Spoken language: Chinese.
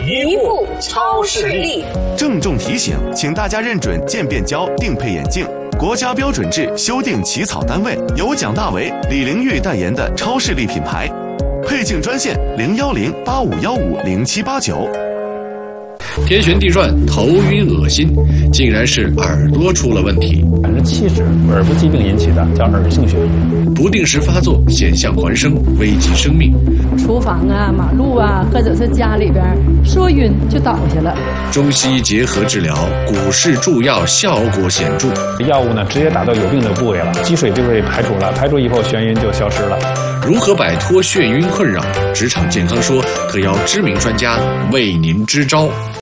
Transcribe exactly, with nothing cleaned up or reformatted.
一副超视力。 郑重提醒，请大家认准渐变焦定配眼镜，国家标准制修订起草单位由蒋大为、李玲玉代言的超视力品牌。配镜专线零幺零八五幺五零七八九。 天旋地转，头晕恶心，竟然是耳朵出了问题。 反正气滞，耳部疾病引起的，叫耳性眩晕。 不定时发作，险象环生，危及生命。 厨房啊、马路啊，或者是家里边说晕就倒下了。 中西医结合治疗，古式助药效果显著。 药物呢，直接打到有病的部位了，积水就会排除了，排除以后眩晕就消失了。 如何摆脱眩晕困扰？职场健康说特邀知名专家为您支招。